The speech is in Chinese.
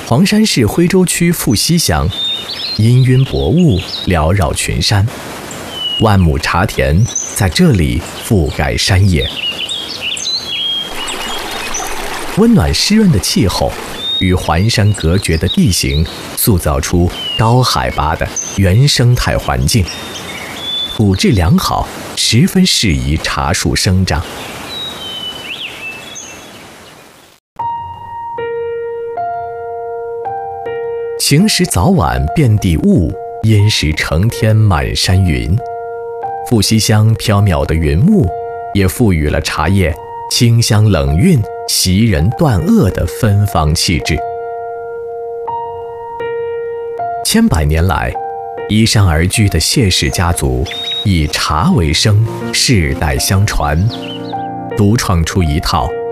黄山市徽州区富西乡，氤氲薄雾缭绕群山，万亩茶田在这里覆盖山野。温暖湿润的气候与环山隔绝的地形，塑造出高海拔的原生态环境，土质良好，十分适宜茶树生长。晴时早晚遍地雾，阴时成天满山云。富西乡缥缈的云雾，也赋予了茶叶清香冷韵、袭人断萼的芬芳气质。千百年来，依山而居的谢氏家族以茶为生，世代相传，独创出一套